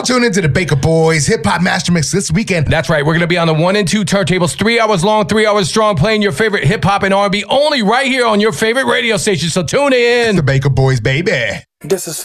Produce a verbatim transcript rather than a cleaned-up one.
tune into the Baker Boys Hip Hop Master Mix this weekend. That's right. We're going to be on the one and two turntables, three hours long, three hours strong, playing your favorite hip hop and R and B only right here on your favorite radio station. So tune in. It's the Baker Boys, baby. This is